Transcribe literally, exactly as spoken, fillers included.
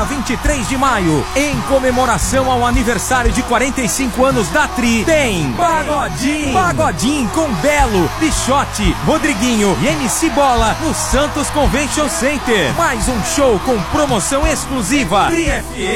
vinte e três de maio, em comemoração ao aniversário de quarenta e cinco anos da Tri, tem Pagodinho, Pagodinho com Belo, Pichote, Rodriguinho e M C Bola no Santos Convention Center. Mais um show com promoção exclusiva. Tri F M.